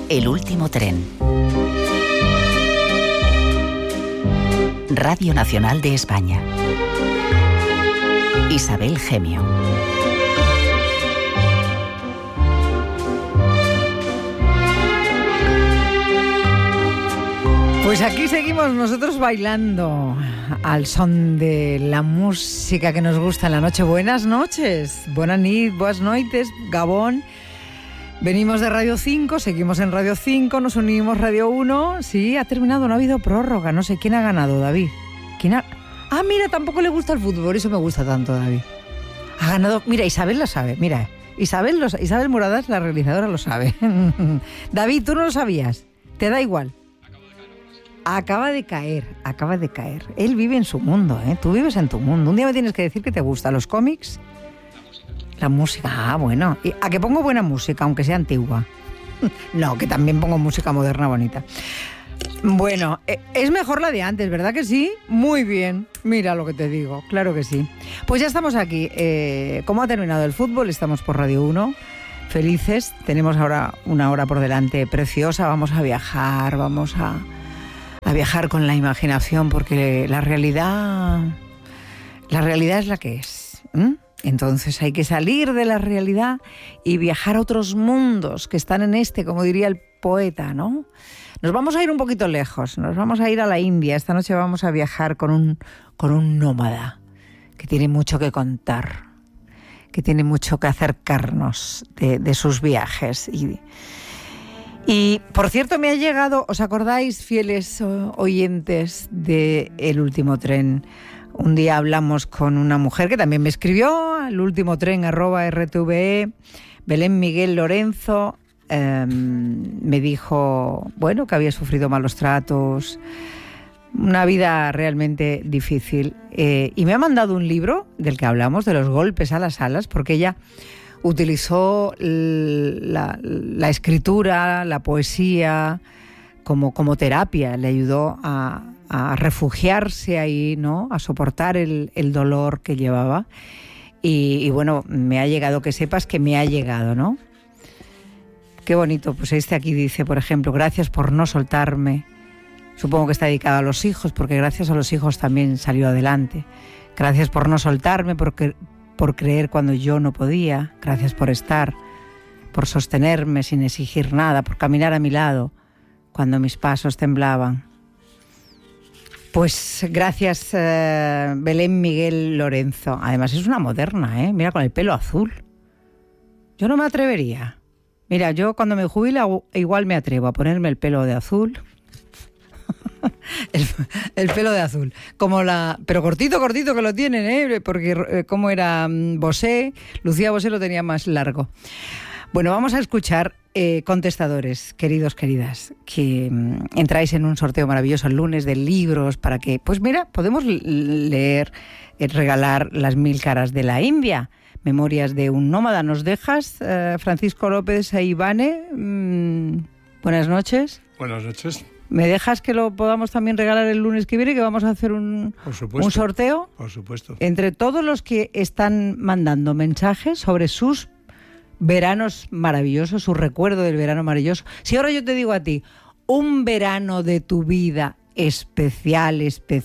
El último tren. Radio Nacional de España. Isabel Gemio. Pues aquí seguimos nosotros bailando al son de la música que nos gusta en la noche. Buenas noches, buenas noites, Gabón. Venimos de Radio 5, seguimos en Radio 5, nos unimos Radio 1. Sí, ha terminado, no ha habido prórroga. No sé quién ha ganado, David. Ah, mira, tampoco le gusta el fútbol, eso me gusta tanto, David. Ha ganado, mira, Isabel lo sabe, mira. Isabel Muradas, la realizadora, lo sabe. David, ¿tú no lo sabías? ¿Te da igual? Acaba de caer. Él vive en su mundo, ¿eh? Tú vives en tu mundo. Un día me tienes que decir que te gusta los cómics. La música. Ah, bueno. ¿Y a qué pongo buena música, aunque sea antigua? No, que también pongo música moderna bonita. Bueno, es mejor la de antes, ¿verdad que sí? Muy bien. Mira lo que te digo. Claro que sí. Pues ya estamos aquí. ¿Cómo ha terminado el fútbol? Estamos por Radio 1. Felices. Tenemos ahora una hora por delante preciosa. Vamos a viajar, vamos a viajar con la imaginación, porque la realidad es la que es. Entonces hay que salir de la realidad y viajar a otros mundos que están en como diría el poeta, ¿no? Nos vamos a ir un poquito lejos, nos vamos a ir a la India. Esta noche vamos a viajar con un nómada que tiene mucho que contar, que tiene mucho que acercarnos de sus viajes. Y, por cierto, me ha llegado, ¿os acordáis, fieles oyentes de El Último Tren? Un día hablamos con una mujer que también me escribió al ultimotren@rtve, Belén Miguel Lorenzo. Me dijo, bueno, que había sufrido malos tratos, una vida realmente difícil. Y me ha mandado un libro del que hablamos, de los golpes a las alas, porque ella utilizó la escritura, la poesía como terapia. Le ayudó a refugiarse ahí, ¿no? A soportar el dolor que llevaba. Y bueno, me ha llegado, que sepas que me ha llegado, ¿no? Qué bonito. Pues aquí dice, por ejemplo, gracias por no soltarme. Supongo que está dedicado a los hijos, porque gracias a los hijos también salió adelante. Gracias por no soltarme, por creer cuando yo no podía. Gracias por estar, por sostenerme sin exigir nada, por caminar a mi lado cuando mis pasos temblaban. Pues gracias, Belén Miguel Lorenzo. Además es una moderna, ¿eh? Mira, con el pelo azul. Yo no me atrevería. Mira, yo cuando me jubile igual me atrevo a ponerme el pelo de azul. el pelo de azul. Pero cortito que lo tienen, ¿eh? Porque como era Bosé, Lucía Bosé lo tenía más largo. Bueno, vamos a escuchar contestadores, queridos, queridas, que entráis en un sorteo maravilloso el lunes de libros para que, pues mira, podemos leer, regalar Las 1000 caras de la India, Memorias de un nómada. ¿Nos dejas, Francisco López e Ivane? Buenas noches. Buenas noches. ¿Me dejas que lo podamos también regalar el lunes que viene, que vamos a hacer un sorteo? Por supuesto. Entre todos los que están mandando mensajes sobre sus veranos maravillosos, su recuerdo del verano maravilloso. Si ahora yo te digo a ti, un verano de tu vida especial,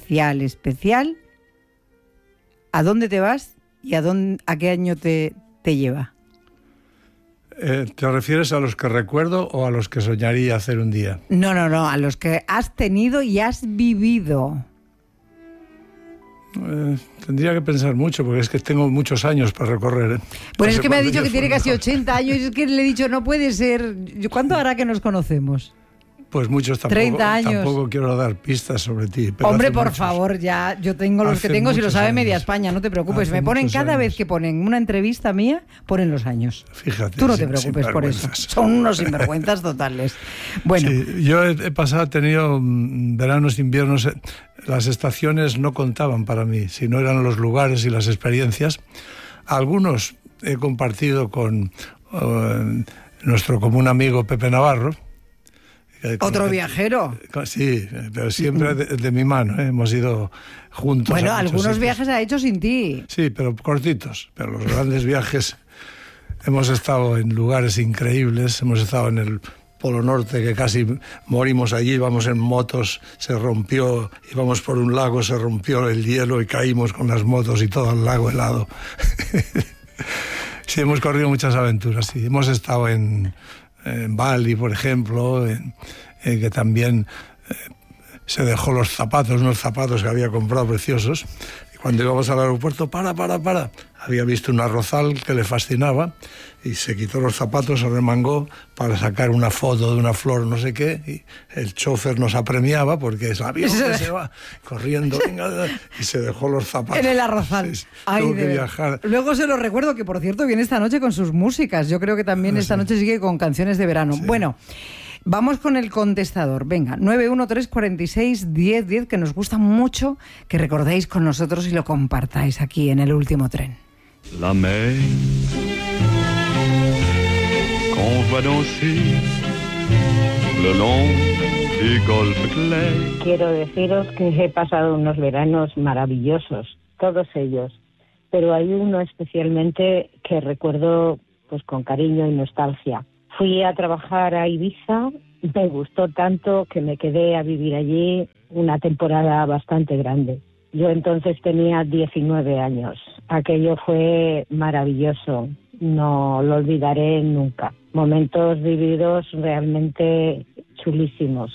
¿a dónde te vas y a qué año te lleva? ¿Te refieres a los que recuerdo o a los que soñaría hacer un día? No, a los que has tenido y has vivido. Tendría que pensar mucho, porque es que tengo muchos años para recorrer. Pues es que me ha dicho que tiene casi 80 años, y es que le he dicho, no puede ser. ¿Cuánto hará que nos conocemos? Pues muchos tampoco. 30 años. Tampoco quiero dar pistas sobre ti. Pero hombre, por favor, ya yo tengo los que tengo, si lo sabe media España, no te preocupes. Me ponen cada vez que ponen una entrevista mía, ponen los años. Fíjate. Tú no te preocupes por eso. Son unos sinvergüenzas totales. Bueno. Sí, yo he tenido veranos, inviernos. Las estaciones no contaban para mí, sino eran los lugares y las experiencias. Algunos he compartido con nuestro común amigo Pepe Navarro. ¿Otro viajero? Sí, pero siempre de mi mano, ¿eh? Hemos ido juntos. Bueno, algunos viajes ha hecho sin ti. Sí, pero cortitos. Pero los grandes viajes, hemos estado en lugares increíbles. Hemos estado en el Polo Norte, que casi morimos allí, íbamos en motos, se rompió, íbamos por un lago, se rompió el hielo y caímos con las motos y todo el lago helado. Sí, hemos corrido muchas aventuras, sí. Hemos estado en Bali, por ejemplo, que también se dejó los zapatos, unos zapatos que había comprado preciosos. Y cuando íbamos al aeropuerto, para. Había visto un arrozal que le fascinaba y se quitó los zapatos, se remangó para sacar una foto de una flor, no sé qué, y el chofer nos apremiaba porque es avión que se va corriendo, venga, y se dejó los zapatos. En el arrozal. Sí, tuvo que viajar. Luego se lo recuerdo, que por cierto viene esta noche con sus músicas. Yo creo que también esta noche sigue con canciones de verano. Sí. Bueno, vamos con el contestador. Venga, 913461010, que nos gusta mucho que recordéis con nosotros y lo compartáis aquí en El Último Tren. La mer qu'on va danser le long du golfe clair. Quiero deciros que he pasado unos veranos maravillosos, todos ellos, pero hay uno especialmente que recuerdo pues con cariño y nostalgia. Fui a trabajar a Ibiza, me gustó tanto que me quedé a vivir allí una temporada bastante grande. Yo entonces tenía 19 años. Aquello fue maravilloso, no lo olvidaré nunca. Momentos vividos realmente chulísimos.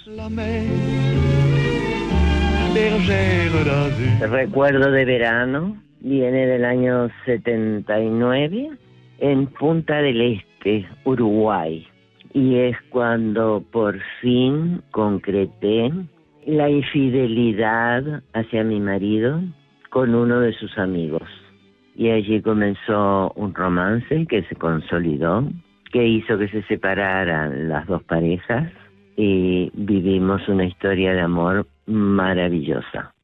El recuerdo de verano viene del año 79 en Punta del Este, Uruguay. Y es cuando por fin concreté la infidelidad hacia mi marido con uno de sus amigos. Y allí comenzó un romance que se consolidó, que hizo que se separaran las dos parejas y vivimos una historia de amor maravillosa.